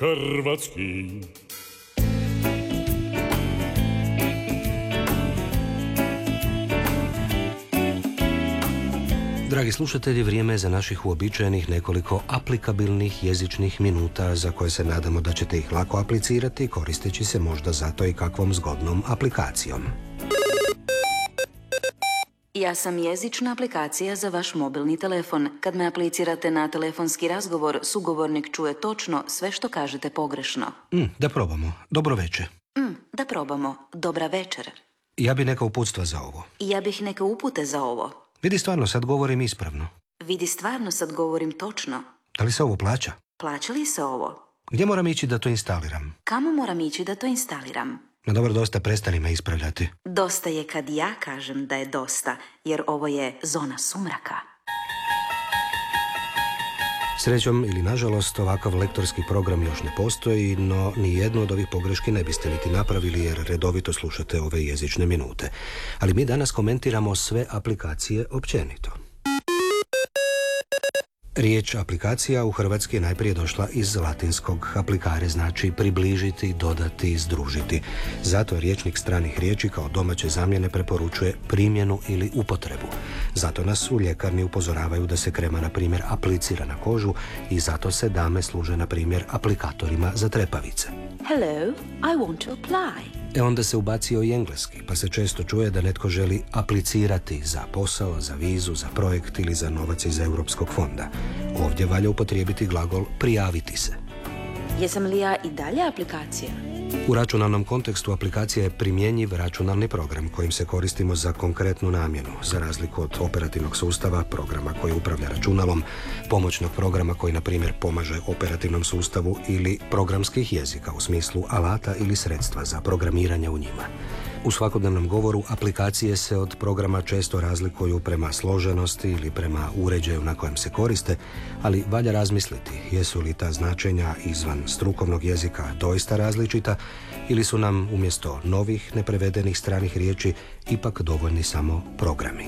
hrvatski. Dragi slušatelji, vrijeme je za naših uobičajenih nekoliko aplikabilnih jezičnih minuta za koje se nadamo da ćete ih lako aplicirati koristeći se možda zato i kakvom zgodnom aplikacijom. Ja sam jezična aplikacija za vaš mobilni telefon. Kad me aplicirate na telefonski razgovor, sugovornik čuje točno sve što kažete pogrešno. Da probamo. Dobro večer. Da probamo. Dobra večer. Ja bi neka uputstva za ovo. Ja bih neke upute za ovo. Vidi, stvarno sad govorim ispravno. Vidi, stvarno sad govorim točno. Da li se ovo plaća? Plaća li se ovo? Gdje moram ići da to instaliram? Kamo moram ići da to instaliram? No dobro, dosta, prestani me ispravljati. Dosta je kad ja kažem da je dosta, jer ovo je zona sumraka. Srećom ili nažalost, ovakav lektorski program još ne postoji, no ni jednu od ovih pogreški ne biste niti napravili jer redovito slušate ove jezične minute. Ali mi danas komentiramo sve aplikacije općenito. Riječ aplikacija u hrvatski je najprije došla iz latinskog aplicare, znači približiti, dodati, združiti. Zato rječnik stranih riječi kao domaće zamjene preporučuje primjenu ili upotrebu. Zato nas u ljekarni upozoravaju da se krema, na primjer, aplicira na kožu i zato se dame služe, na primjer, aplikatorima za trepavice. Hello, I want to apply. Onda se ubacio i engleski, pa se često čuje da netko želi aplicirati za posao, za vizu, za projekt ili za novac iz Europskog fonda. Ovdje valja upotrijebiti glagol prijaviti se. Jesam li ja i dalje aplikacija? U računalnom kontekstu aplikacija je primjenjiv računalni program kojim se koristimo za konkretnu namjenu, za razliku od operativnog sustava, programa koji upravlja računalom, pomoćnog programa koji, na primjer, pomaže operativnom sustavu ili programskih jezika u smislu alata ili sredstva za programiranje u njima. U svakodnevnom govoru aplikacije se od programa često razlikuju prema složenosti ili prema uređaju na kojem se koriste, ali valja razmisliti jesu li ta značenja izvan strukovnog jezika doista različita ili su nam umjesto novih neprevedenih stranih riječi ipak dovoljni samo programi.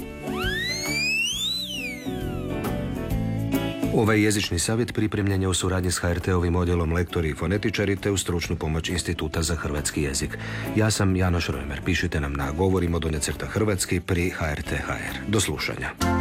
Ovaj jezični savjet pripremljen je u suradnji s HRT-ovim odjelom lektori i fonetičari te u stručnu pomoć Instituta za hrvatski jezik. Ja sam Janoš Rojmer. Pišite nam na govorimo _hrvatski pri HRT.hr. Do slušanja.